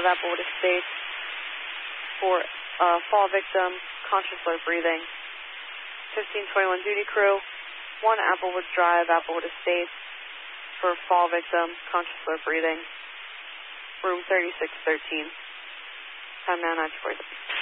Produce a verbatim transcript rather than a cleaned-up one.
Applewood Estates for uh, fall victim, conscious low breathing. fifteen twenty-one duty crew, one Applewood Drive, Applewood Estates for fall victim, conscious low breathing. Room thirty-six thirteen. Time now nine forty.